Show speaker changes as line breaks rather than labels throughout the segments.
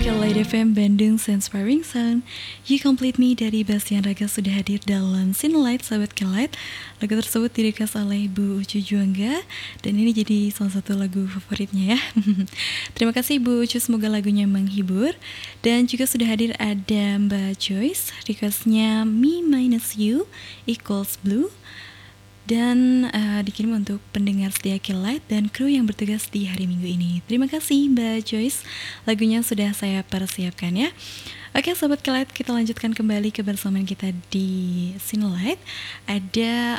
Light FM Bandung Inspiring Sound. You Complete Me dari Bastian Raga sudah hadir dalam Sinlight, sahabat Light. Lagu tersebut direkas oleh Bu Ucu Juangga, dan ini jadi salah satu lagu favoritnya ya. Terima kasih Bu Ucu, semoga lagunya menghibur. Dan juga sudah hadir ada Mbak Joyce, requestnya Me Minus You Equals Blue. Dan dikirim untuk pendengar setia Light dan kru yang bertugas di hari Minggu ini. Terima kasih Mbak Joyce, lagunya sudah saya persiapkan ya. Oke sahabat Light, kita lanjutkan kembali kebersamaan kita di Sinlight. Ada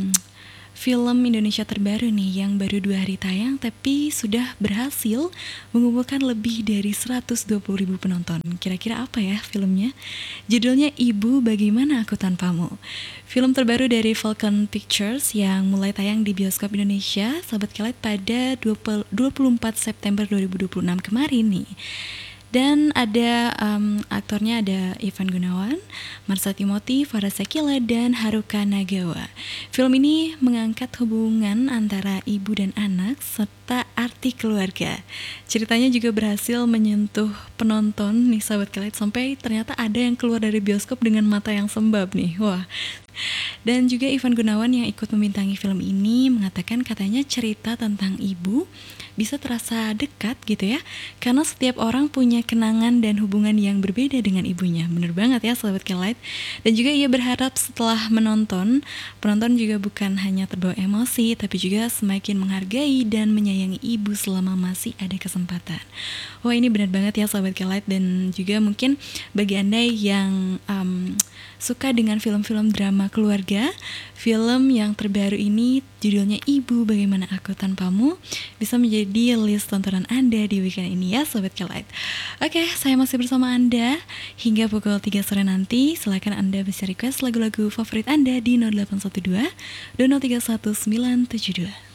film Indonesia terbaru nih yang baru 2 hari tayang tapi sudah berhasil mengumpulkan lebih dari 120.000 penonton. Kira-kira apa ya filmnya? Judulnya Ibu Bagaimana Aku Tanpamu. Film terbaru dari Falcon Pictures yang mulai tayang di bioskop Indonesia, sahabat Light, pada 24 September 2026 kemarin nih. Dan ada aktornya ada Ivan Gunawan, Marsha Timothy, Farah Sakila, dan Haruka Nagawa. Film ini mengangkat hubungan antara ibu dan anak serta arti keluarga. Ceritanya juga berhasil menyentuh penonton nih sahabat Light, sampai ternyata ada yang keluar dari bioskop dengan mata yang sembab nih. Wah. Dan juga Ivan Gunawan yang ikut membintangi film ini mengatakan katanya cerita tentang ibu bisa terasa dekat gitu ya, karena setiap orang punya kenangan dan hubungan yang berbeda dengan ibunya. Bener banget ya sahabat Light. Dan juga ia berharap setelah menonton, penonton juga bukan hanya terbawa emosi, tapi juga semakin menghargai dan menyayangi ibu selama masih ada kesempatan. Wah, ini benar banget ya sahabat Light. Dan juga mungkin bagi Anda yang suka dengan film-film drama keluarga, film yang terbaru ini judulnya Ibu Bagaimana Aku Tanpamu bisa menjadi list tontonan Anda di weekend ini ya Sobat Light. Oke, saya masih bersama Anda hingga pukul 3 sore nanti. Silakan Anda bisa request lagu-lagu favorit Anda di 0812 2031972.